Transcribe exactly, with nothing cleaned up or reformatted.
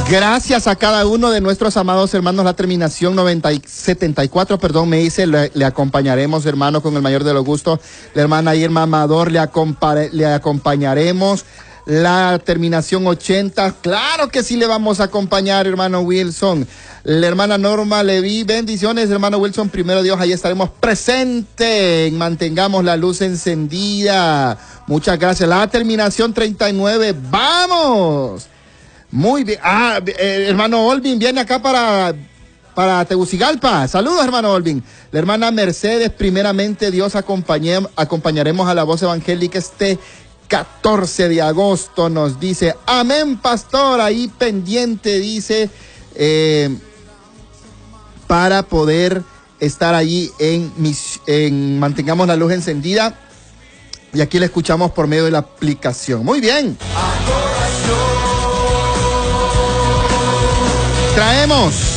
Gracias a cada uno de nuestros amados hermanos. La terminación noventa y setenta y cuatro, perdón, me dice, le, le acompañaremos, hermano, con el mayor de los gustos. La hermana Irma Amador, le, acompare, le acompañaremos. La terminación ochenta, claro que sí le vamos a acompañar, hermano Wilson. La hermana Norma Leví, bendiciones, hermano Wilson. Primero Dios, ahí estaremos presentes. Mantengamos la luz encendida. Muchas gracias. La terminación treinta y nueve, ¡vamos! Muy bien. Ah, eh, hermano Olvin viene acá para, para Tegucigalpa. Saludos, hermano Olvin. La hermana Mercedes, primeramente Dios, acompañe, acompañaremos a la voz evangélica este catorce de agosto, nos dice. Amén, pastor. Ahí pendiente, dice, eh, para poder estar allí en, mis, en Mantengamos la Luz Encendida. Y aquí la escuchamos por medio de la aplicación. Muy bien. Traemos